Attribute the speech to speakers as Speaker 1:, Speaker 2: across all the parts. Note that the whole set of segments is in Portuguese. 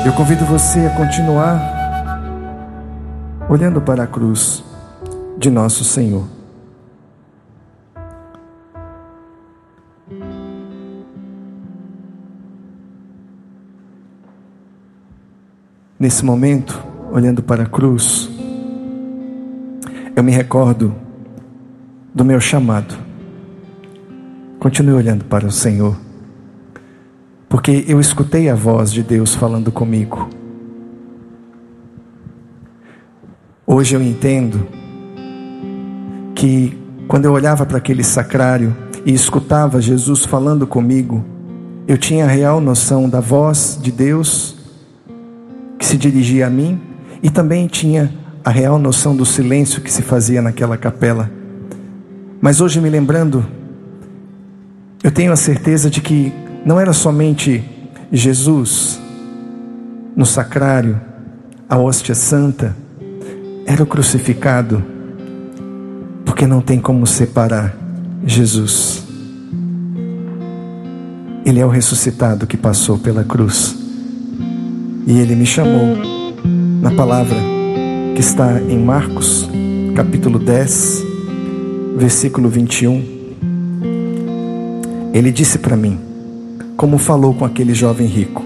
Speaker 1: Eu convido você a continuar olhando para a cruz de nosso Senhor. Nesse momento, olhando para a cruz, eu me recordo do meu chamado. Continue olhando para o Senhor, porque eu escutei a voz de Deus falando comigo. Hoje eu entendo que quando eu olhava para aquele sacrário e escutava Jesus falando comigo, eu tinha a real noção da voz de Deus que se dirigia a mim, e também tinha a real noção do silêncio que se fazia naquela capela. Mas hoje, me lembrando, eu tenho a certeza de que não era somente Jesus no sacrário, a hóstia santa, era o crucificado, porque não tem como separar Jesus. Ele é o ressuscitado que passou pela cruz. E Ele me chamou na palavra que está em Marcos, capítulo 10, versículo 21. Ele disse para mim, como falou com aquele jovem rico.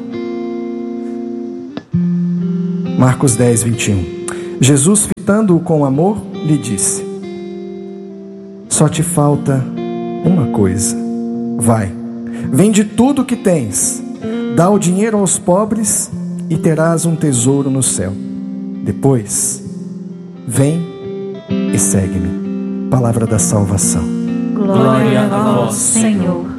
Speaker 1: Marcos 10, 21. Jesus, fitando-o com amor, lhe disse: só te falta uma coisa. Vai, vende tudo o que tens, dá o dinheiro aos pobres e terás um tesouro no céu. Depois, vem e segue-me. Palavra da salvação.
Speaker 2: Glória a vós, Senhor.